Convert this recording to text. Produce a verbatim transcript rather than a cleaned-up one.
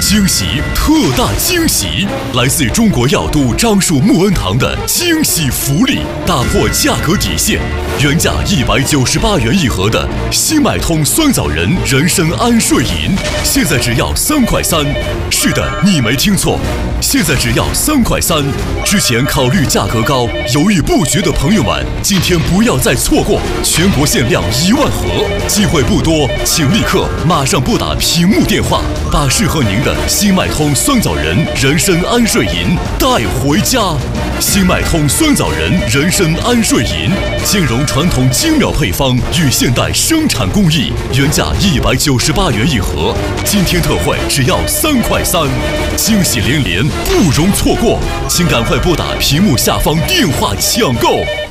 惊喜，特大惊喜！来自中国药都樟树木恩堂的惊喜福利，打破价格底线，原价一百九十八元一盒的新脉通酸枣仁人参安睡饮，现在只要三块三。是的，你没听错，现在只要三块三。之前考虑价格高，犹豫不决的朋友们，今天不要再错过，全国限量一万盒，机会不多，请立刻马上拨打屏幕电话，把适合您的新脉通酸枣仁人参安睡饮带回家。新脉通酸枣仁人参安睡饮兼容传统精妙配方与现代生产工艺，原价一百九十八元一盒，今天特惠只要三块三，惊喜连连，不容错过，请赶快拨打屏幕下方电话抢购。